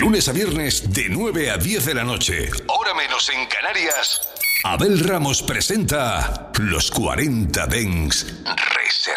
lunes a viernes de 9 a 10 de la noche, hora menos en Canarias, Abel Ramos presenta Los 40 Dents Reservados.